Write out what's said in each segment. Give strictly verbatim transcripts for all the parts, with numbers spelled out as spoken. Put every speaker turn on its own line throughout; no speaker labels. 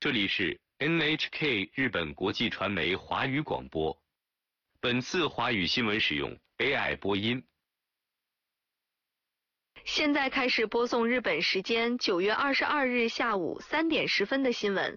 这里是 N H K 日本国际传媒华语广播。本次华语新闻使用 A I 播音。
现在开始播送日本时间九月二十二日下午三点十分的新闻。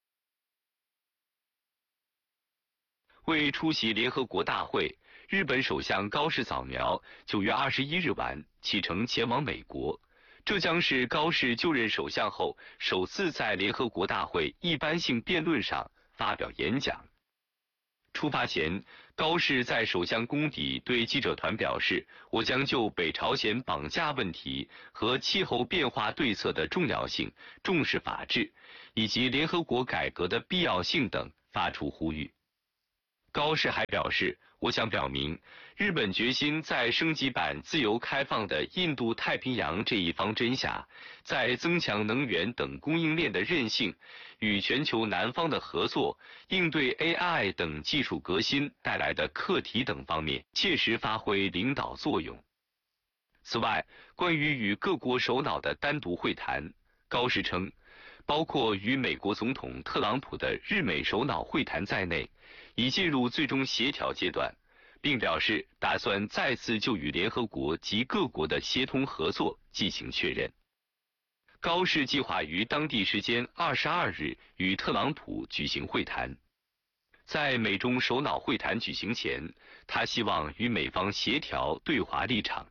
为出席联合国大会，日本首相高市早苗九月二十一日晚启程前往美国。这将是高市就任首相后首次在联合国大会一般性辩论上发表演讲。出发前，高市在首相宫邸对记者团表示，我将就北朝鲜绑架问题和气候变化对策的重要性、重视法治，以及联合国改革的必要性等发出呼吁。高市还表示，我想表明，日本决心在升级版自由开放的印度太平洋这一方针下，在增强能源等供应链的韧性与全球南方的合作，应对 A I 等技术革新带来的课题等方面，切实发挥领导作用。此外，关于与各国首脑的单独会谈，高市称，包括与美国总统特朗普的日美首脑会谈在内，已进入最终协调阶段，并表示打算再次就与联合国及各国的协同合作进行确认。高市计划于当地时间二十二日与特朗普举行会谈。在美中首脑会谈举行前，他希望与美方协调对华立场。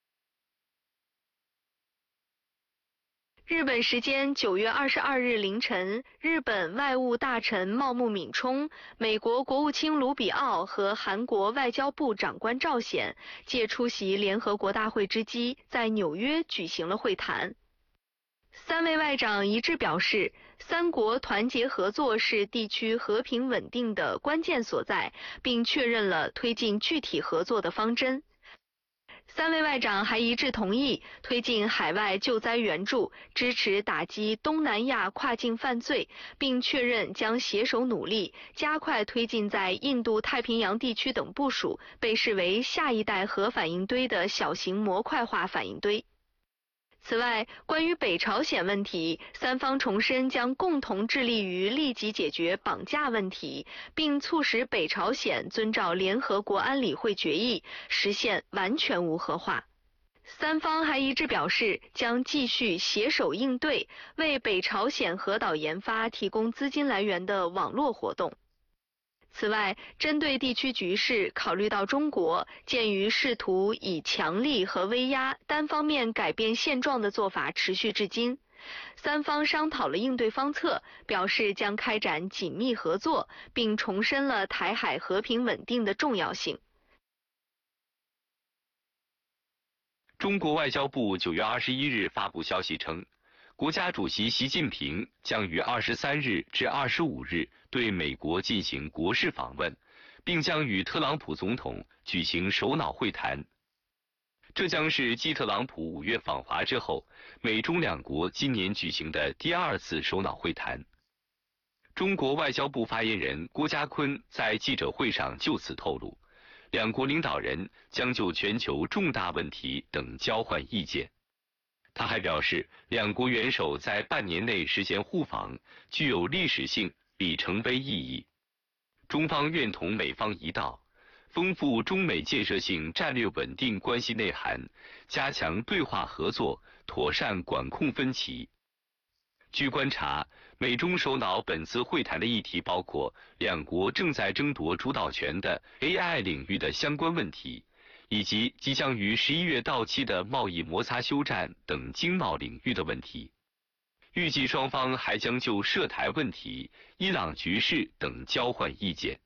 日本时间九月二十二日凌晨，日本外务大臣茂木敏充、美国国务卿卢比奥和韩国外交部长官赵显借出席联合国大会之机，在纽约举行了会谈。三位外长一致表示，三国团结合作是地区和平稳定的关键所在，并确认了推进具体合作的方针。三位外长还一致同意推进海外救灾援助，支持打击东南亚跨境犯罪，并确认将携手努力，加快推进在印度太平洋地区等部署被视为下一代核反应堆的小型模块化反应堆。此外，关于北朝鲜问题，三方重申将共同致力于立即解决绑架问题，并促使北朝鲜遵照联合国安理会决议，实现完全无核化。三方还一致表示，将继续携手应对为北朝鲜核岛研发提供资金来源的网络活动。此外，针对地区局势，考虑到中国鉴于试图以强力和威压单方面改变现状的做法持续至今，三方商讨了应对方策，表示将开展紧密合作，并重申了台海和平稳定的重要性。
中国外交部九月二十一日发布消息称，国家主席习近平将于二十三日至二十五日对美国进行国事访问，并将与特朗普总统举行首脑会谈。这将是继特朗普五月访华之后，美中两国今年举行的第二次首脑会谈。中国外交部发言人郭家坤在记者会上就此透露，两国领导人将就全球重大问题等交换意见。他还表示，两国元首在半年内实现互访，具有历史性里程碑意义。中方愿同美方一道，丰富中美建设性战略稳定关系内涵，加强对话合作，妥善管控分歧。据观察，美中首脑本次会谈的议题包括两国正在争夺主导权的 A I 领域的相关问题，以及即将于十一月到期的贸易摩擦休战等经贸领域的问题。预计双方还将就涉台问题、伊朗局势等交换意见。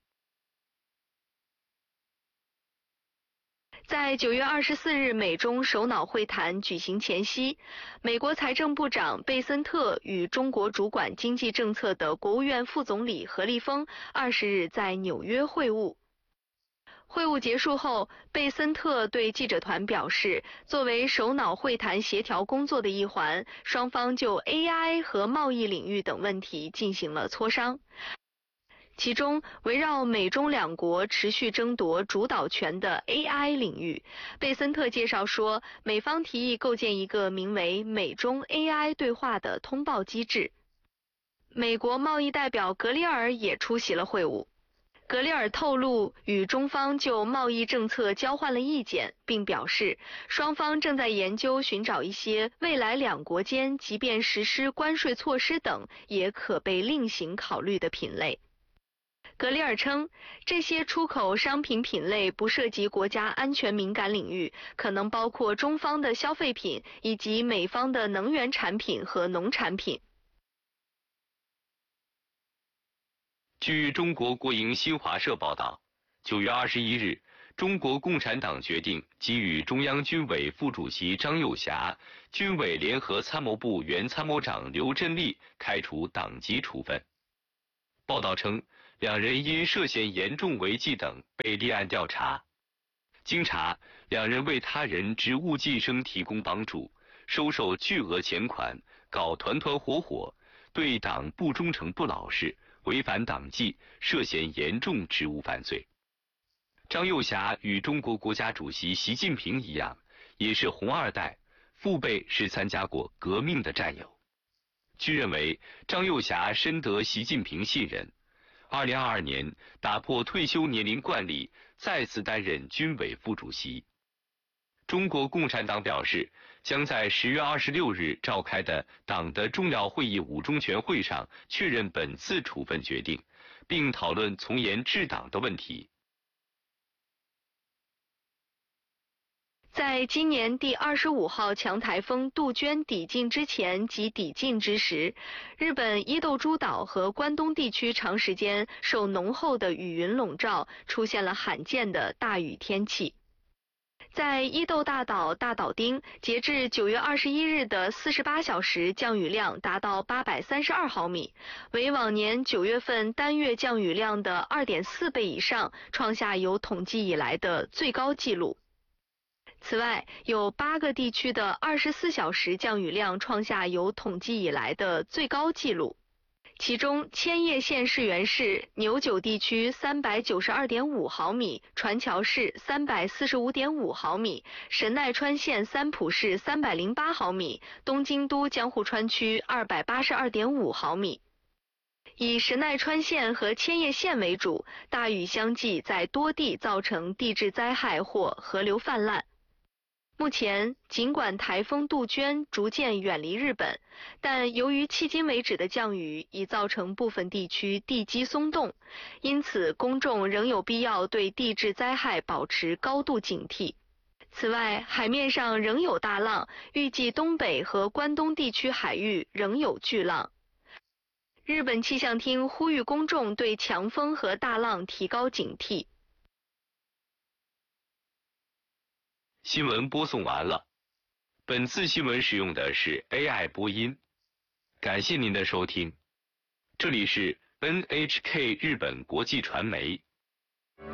在九月二十四日美中首脑会谈举行前夕，美国财政部长贝森特与中国主管经济政策的国务院副总理何立峰二十日在纽约会晤。会晤结束后，贝森特对记者团表示，作为首脑会谈协调工作的一环，双方就 A I 和贸易领域等问题进行了磋商。其中，围绕美中两国持续争夺主导权的 A I 领域，贝森特介绍说，美方提议构建一个名为美中 A I 对话的通报机制。 美国贸易代表格里尔也出席了会晤。格里尔透露，与中方就贸易政策交换了意见，并表示双方正在研究寻找一些未来两国间即便实施关税措施等也可被另行考虑的品类。格里尔称，这些出口商品品类不涉及国家安全敏感领域，可能包括中方的消费品以及美方的能源产品和农产品。
据中国国营新华社报道，九月二十一日，中国共产党决定给予中央军委副主席张又侠、军委联合参谋部原参谋长刘振立开除党籍处分。报道称，两人因涉嫌严重违纪等被立案调查。经查，两人为他人职务晋升提供帮助，收受巨额钱款，搞团团伙伙，对党不忠诚不老实，违反党纪，涉嫌严重职务犯罪。张又侠与中国国家主席习近平一样，也是红二代，父辈是参加过革命的战友。据认为，张又侠深得习近平信任。二零二二年打破退休年龄惯例，再次担任军委副主席。中国共产党表示，将在十月二十六日召开的党的重要会议五中全会上确认本次处分决定，并讨论从严治党的问题。
在今年第二十五号强台风杜鹃抵近之前及抵近之时，日本伊豆诸岛和关东地区长时间受浓厚的雨云笼罩，出现了罕见的大雨天气。在伊豆大岛大岛町，截至九月二十一日的四十八小时降雨量达到八百三十二毫米，为往年九月份单月降雨量的 二点四倍以上，创下有统计以来的最高纪录。此外，有八个地区的二十四小时降雨量创下有统计以来的最高纪录。其中，千叶县市原市牛久地区 三百九十二点五毫米，船桥市 三百四十五点五毫米，神奈川县三浦市三百零八毫米，东京都江户川区 二百八十二点五毫米。以神奈川县和千叶县为主，大雨相继在多地造成地质灾害或河流泛滥。目前，尽管台风杜鹃逐渐远离日本，但由于迄今为止的降雨已造成部分地区地基松动，因此公众仍有必要对地质灾害保持高度警惕。此外，海面上仍有大浪，预计东北和关东地区海域仍有巨浪。日本气象厅呼吁公众对强风和大浪提高警惕。
新闻播送完了，本次新闻使用的是 A I 播音，感谢您的收听，这里是 N H K 日本国际传媒。